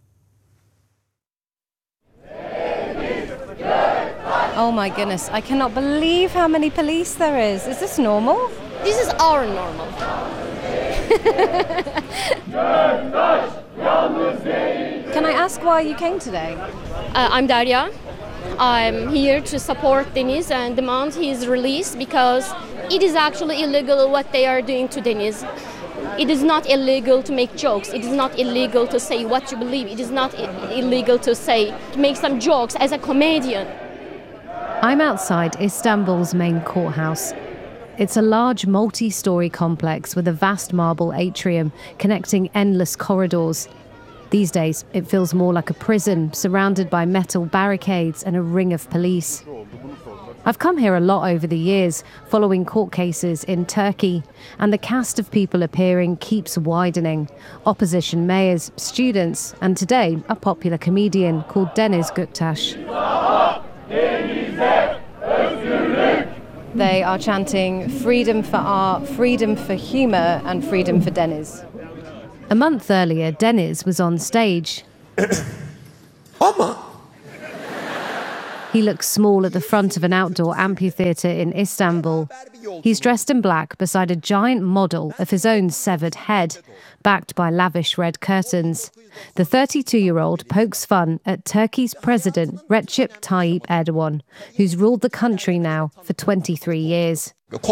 Oh my goodness, I cannot believe how many police there is. Is this normal? This is our normal. Can I ask why you came today? Uh, I'm Daria. I'm here to support Deniz and demand his release because it is actually illegal what they are doing to Deniz. It is not illegal to make jokes. It is not illegal to say what you believe. It is not I- illegal to say, to make some jokes as a comedian. I'm outside Istanbul's main courthouse. It's a large multi-storey complex with a vast marble atrium connecting endless corridors. These days, it feels more like a prison, surrounded by metal barricades and a ring of police. I've come here a lot over the years, following court cases in Turkey, and the cast of people appearing keeps widening. Opposition mayors, students, and today, a popular comedian called Deniz Göktaş. They are chanting freedom for art, freedom for humour, and freedom for Deniz. A month earlier, Deniz was on stage. He looks small at the front of an outdoor amphitheatre in Istanbul. He's dressed in black beside a giant model of his own severed head, backed by lavish red curtains. The thirty-two-year-old pokes fun at Turkey's president, Recep Tayyip Erdogan, who's ruled the country now for twenty-three years.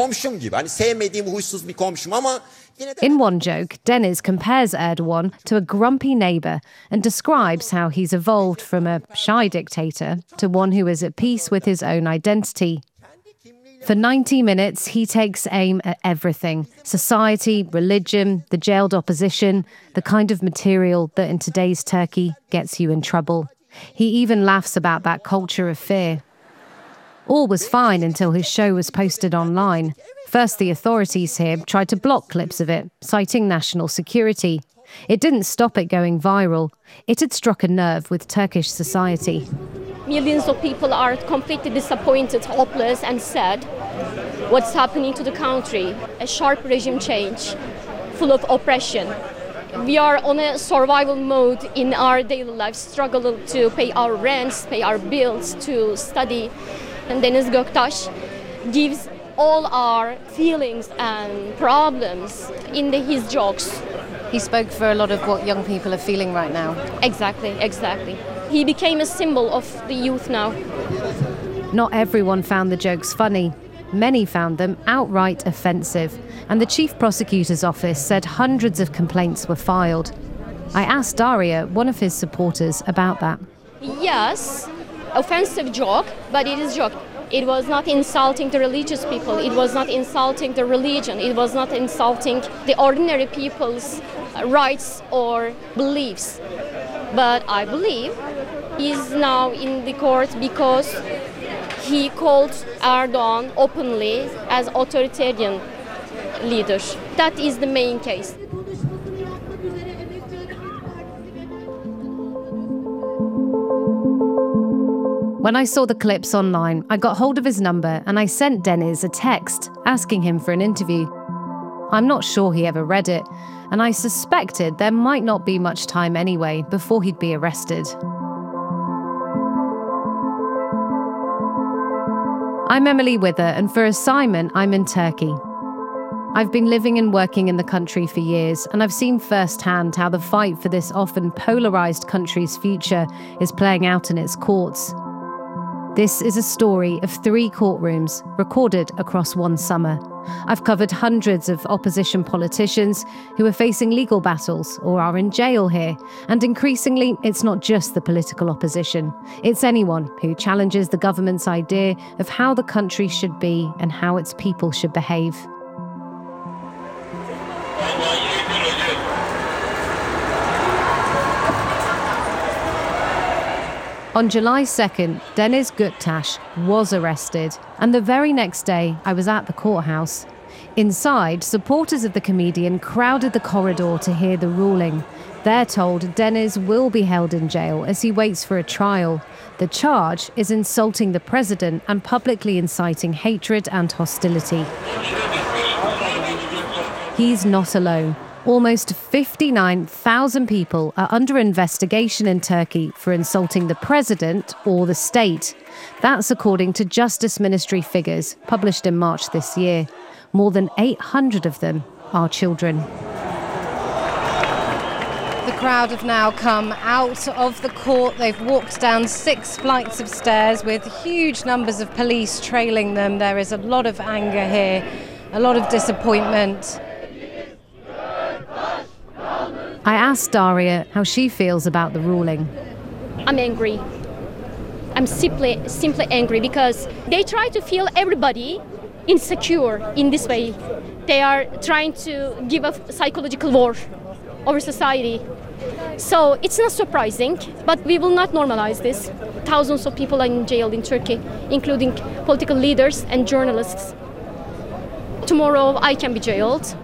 In one joke, Deniz compares Erdogan to a grumpy neighbour and describes how he's evolved from a shy dictator to one who is at peace with his own identity. For ninety minutes, he takes aim at everything: society, religion, the jailed opposition, the kind of material that in today's Turkey gets you in trouble. He even laughs about that culture of fear. All was fine until his show was posted online. First, the authorities here tried to block clips of it, citing national security. It didn't stop it going viral. It had struck a nerve with Turkish society. Millions of people are completely disappointed, hopeless, and sad. What's happening to the country? A sharp regime change, full of oppression. We are on a survival mode in our daily life, struggle to pay our rents, pay our bills, to study. And Deniz Göktaş gives all our feelings and problems in the, his jokes. He spoke for a lot of what young people are feeling right now. Exactly, exactly. He became a symbol of the youth now. Not everyone found the jokes funny. Many found them outright offensive, and the Chief Prosecutor's Office said hundreds of complaints were filed. I asked Daria, one of his supporters, about that. Yes, offensive joke, but it is joke. It was not insulting the religious people. It was not insulting the religion. It was not insulting the ordinary people's rights or beliefs. But I believe he's now in the court because he called Erdogan openly as authoritarian leader. That is the main case. When I saw the clips online, I got hold of his number and I sent Deniz a text asking him for an interview. I'm not sure he ever read it, and I suspected there might not be much time anyway before he'd be arrested. I'm Emily Wither, and for assignment, I'm in Turkey. I've been living and working in the country for years, and I've seen firsthand how the fight for this often polarised country's future is playing out in its courts. This is a story of three courtrooms recorded across one summer. I've covered hundreds of opposition politicians who are facing legal battles or are in jail here. And increasingly, it's not just the political opposition. It's anyone who challenges the government's idea of how the country should be and how its people should behave. On July second, Deniz Göktaş was arrested, and the very next day I was at the courthouse. Inside, supporters of the comedian crowded the corridor to hear the ruling. They're told Deniz will be held in jail as he waits for a trial. The charge is insulting the president and publicly inciting hatred and hostility. He's not alone. Almost fifty-nine thousand people are under investigation in Turkey for insulting the president or the state. That's according to Justice Ministry figures published in March this year. More than eight hundred of them are children. The crowd have now come out of the court. They've walked down six flights of stairs with huge numbers of police trailing them. There is a lot of anger here, a lot of disappointment. I asked Daria how she feels about the ruling. I'm angry. I'm simply, simply angry because they try to feel everybody insecure in this way. They are trying to give a psychological war over society. So it's not surprising, but we will not normalize this. Thousands of people are in jail in Turkey, including political leaders and journalists. Tomorrow I can be jailed.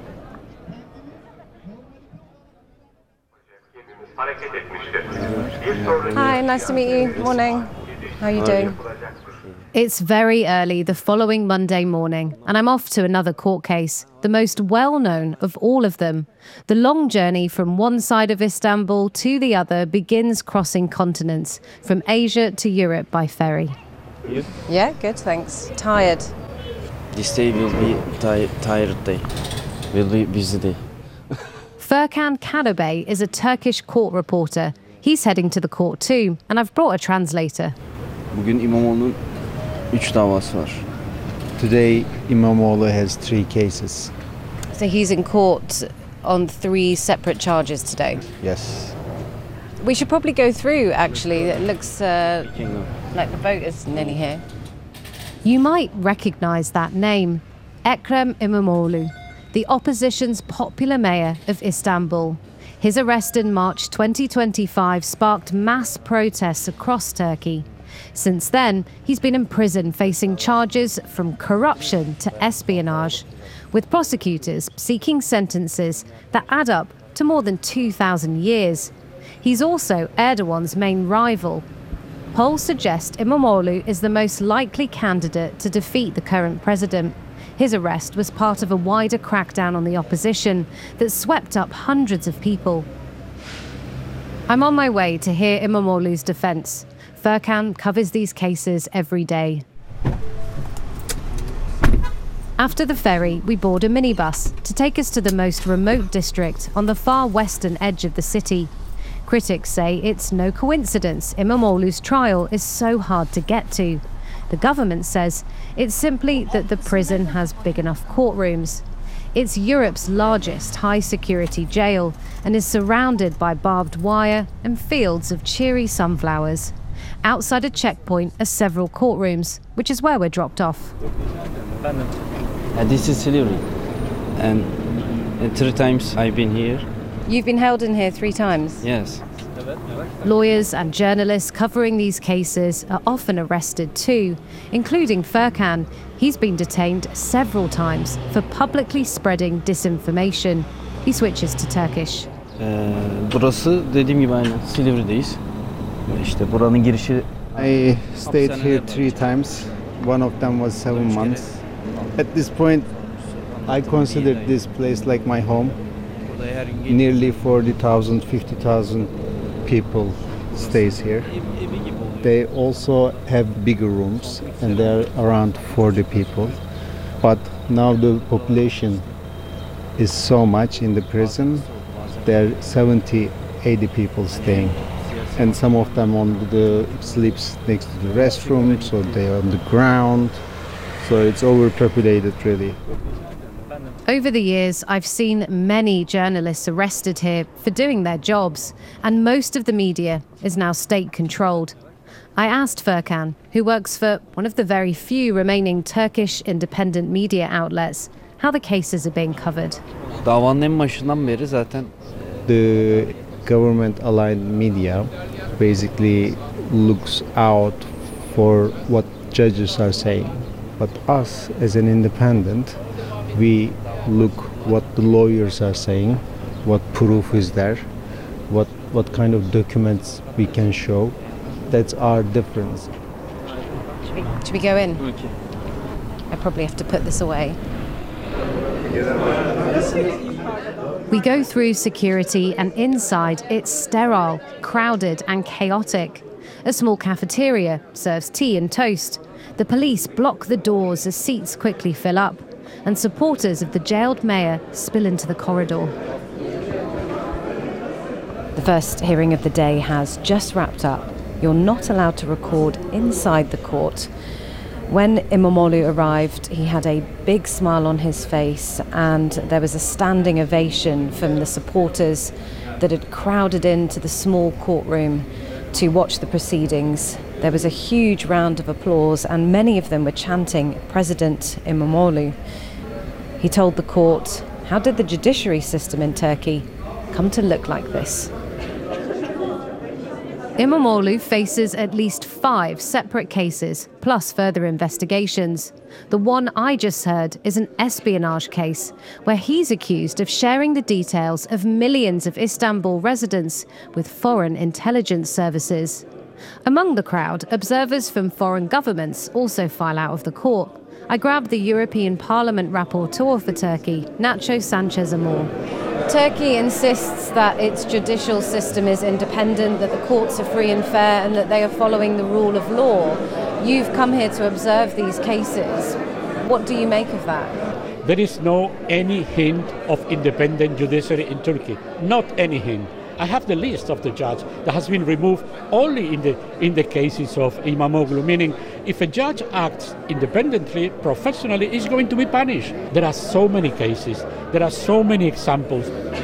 Hi, nice to meet you. Morning. How are you doing? It's very early the following Monday morning, and I'm off to another court case, the most well-known of all of them. The long journey from one side of Istanbul to the other begins crossing continents, from Asia to Europe by ferry. You? Yeah, good, thanks. Tired? This day will be ti- tired day. Will be busy day. Furkan Karabey is a Turkish court reporter. He's heading to the court too, and I've brought a translator. Bugün İmamoğlu'nun üç davası var. Today, İmamoğlu has three cases. So he's in court on three separate charges today? Yes. We should probably go through, actually. It looks uh, like the boat is nearly here. You might recognise that name, Ekrem İmamoğlu, the opposition's popular mayor of Istanbul. His arrest in March twenty twenty-five sparked mass protests across Turkey. Since then, he's been in prison facing charges from corruption to espionage, with prosecutors seeking sentences that add up to more than two thousand years. He's also Erdogan's main rival. Polls suggest İmamoğlu is the most likely candidate to defeat the current president. His arrest was part of a wider crackdown on the opposition that swept up hundreds of people. I'm on my way to hear İmamoğlu's defence. Furkan covers these cases every day. After the ferry, we board a minibus to take us to the most remote district on the far western edge of the city. Critics say it's no coincidence İmamoğlu's trial is so hard to get to. The government says it's simply that the prison has big enough courtrooms. It's Europe's largest high-security jail and is surrounded by barbed wire and fields of cheery sunflowers. Outside a checkpoint are several courtrooms, which is where we're dropped off. Uh, this is Silivri, and uh, three times I've been here. You've been held in here three times? Yes. Lawyers and journalists covering these cases are often arrested too, including Furkan. He's been detained several times for publicly spreading disinformation. He switches to Turkish. Ee, burası dediğim gibi aynı Silivri'deyiz. İşte buranın girişi. I stayed here three times. One of them was seven months. At this point, I considered this place like my home. Nearly forty thousand, fifty thousand people stays here. They also have bigger rooms, and there are around forty people. But now the population is so much in the prison. There are seventy, eighty people staying. And some of them on the sleeps next to the restroom, so they are on the ground. So it's overpopulated, really. Over the years, I've seen many journalists arrested here for doing their jobs, and most of the media is now state-controlled. I asked Furkan, who works for one of the very few remaining Turkish independent media outlets, how the cases are being covered. Davanın en başından beri zaten the government-aligned media basically looks out for what judges are saying. But us, as an independent, we look what the lawyers are saying, what proof is there, what what kind of documents we can show. That's our difference. Should we, should we go in? Okay. I probably have to put this away. We go through security, and inside it's sterile, crowded and chaotic. A small cafeteria serves tea and toast. The police block the doors as seats quickly fill up, and supporters of the jailed mayor spill into the corridor. The first hearing of the day has just wrapped up. You're not allowed to record inside the court. When Imamoglu arrived, he had a big smile on his face, and there was a standing ovation from the supporters that had crowded into the small courtroom to watch the proceedings. There was a huge round of applause, and many of them were chanting President Imamoglu. He told the court, how did the judiciary system in Turkey come to look like this? Imamoglu faces at least five separate cases, plus further investigations. The one I just heard is an espionage case, where he's accused of sharing the details of millions of Istanbul residents with foreign intelligence services. Among the crowd, observers from foreign governments also file out of the court. I grabbed the European Parliament rapporteur for Turkey, Nacho Sanchez Amor. Turkey insists that its judicial system is independent, that the courts are free and fair, and that they are following the rule of law. You've come here to observe these cases. What do you make of that? There is no any hint of independent judiciary in Turkey. Not any hint. I have the list of the judge that has been removed only in the in the cases of Imamoglu, meaning if a judge acts independently, professionally, he's going to be punished. There are so many cases, there are so many examples.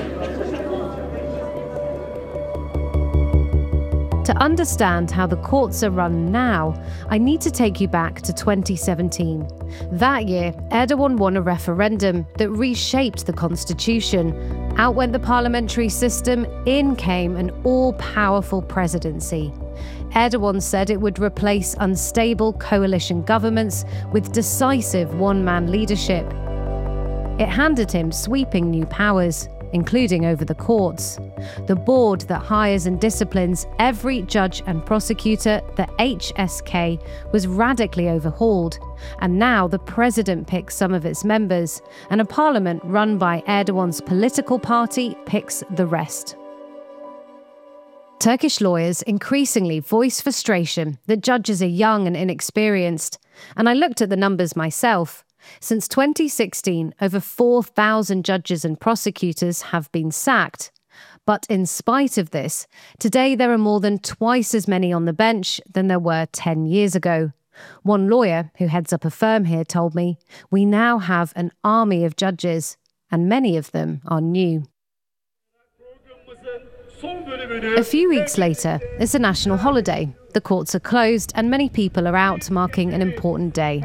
To understand how the courts are run now, I need to take you back to twenty seventeen. That year, Erdogan won a referendum that reshaped the constitution. Out went the parliamentary system, in came an all-powerful presidency. Erdogan said it would replace unstable coalition governments with decisive one-man leadership. It handed him sweeping new powers, including over the courts. The board that hires and disciplines every judge and prosecutor, the H S K, was radically overhauled, and now the president picks some of its members, and a parliament run by Erdogan's political party picks the rest. Turkish lawyers increasingly voice frustration that judges are young and inexperienced, and I looked at the numbers myself. Since twenty sixteen, over four thousand judges and prosecutors have been sacked. But in spite of this, today there are more than twice as many on the bench than there were ten years ago. One lawyer who heads up a firm here told me, we now have an army of judges, and many of them are new. A few weeks later, it's a national holiday. The courts are closed and many people are out marking an important day.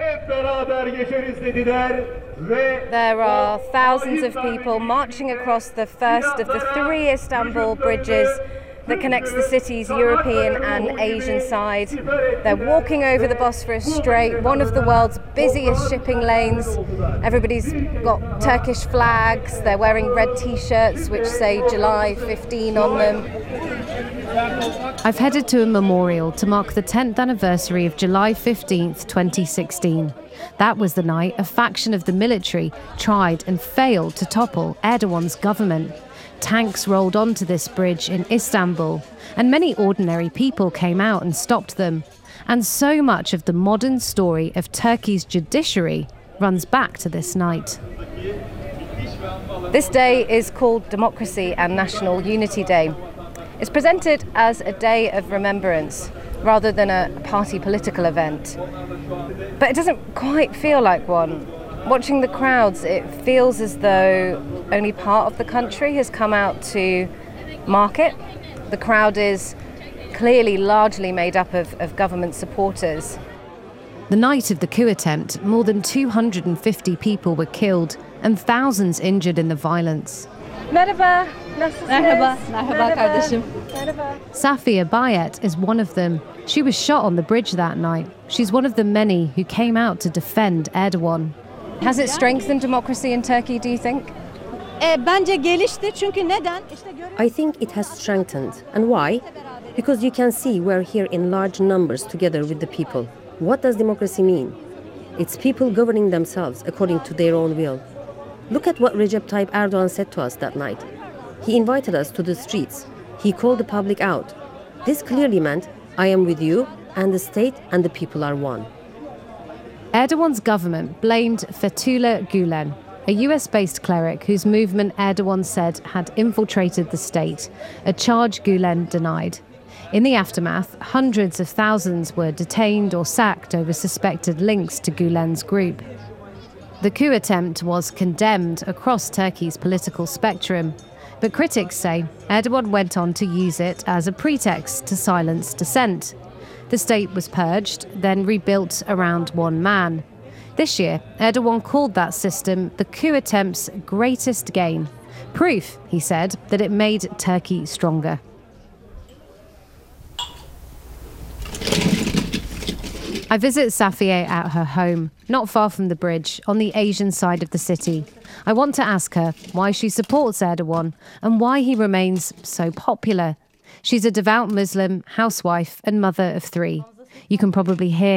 There are thousands of people marching across the first of the three Istanbul bridges that connects the city's European and Asian side. They're walking over the Bosphorus Strait, one of the world's busiest shipping lanes. Everybody's got Turkish flags. They're wearing red t-shirts which say July fifteenth on them. I've headed to a memorial to mark the tenth anniversary of July fifteenth, twenty sixteen. That was the night a faction of the military tried and failed to topple Erdogan's government. Tanks rolled onto this bridge in Istanbul, and many ordinary people came out and stopped them. And so much of the modern story of Turkey's judiciary runs back to this night. This day is called Democracy and National Unity Day. It's presented as a day of remembrance rather than a party political event. But it doesn't quite feel like one. Watching the crowds, it feels as though only part of the country has come out to mark it. The crowd is clearly largely made up of, of government supporters. The night of the coup attempt, more than two hundred fifty people were killed and thousands injured in the violence. Merhaba, nasılsınız? Merhaba, merhaba kardeşim. Safia Bayet is one of them. She was shot on the bridge that night. She's one of the many who came out to defend Erdogan. Has it strengthened democracy in Turkey, do you think? Bence gelişti çünkü neden? I think it has strengthened. And why? Because you can see we're here in large numbers together with the people. What does democracy mean? It's people governing themselves according to their own will. Look at what Recep Tayyip Erdogan said to us that night. He invited us to the streets. He called the public out. This clearly meant, I am with you, and the state and the people are one. Erdogan's government blamed Fethullah Gulen, a U S-based cleric whose movement Erdogan said had infiltrated the state, a charge Gülen denied. In the aftermath, hundreds of thousands were detained or sacked over suspected links to Gülen's group. The coup attempt was condemned across Turkey's political spectrum, but critics say Erdogan went on to use it as a pretext to silence dissent. The state was purged, then rebuilt around one man. This year, Erdogan called that system the coup attempt's greatest gain. Proof, he said, that it made Turkey stronger. I visit Safiye at her home, not far from the bridge, on the Asian side of the city. I want to ask her why she supports Erdogan and why he remains so popular. She's a devout Muslim, housewife and mother of three. You can probably hear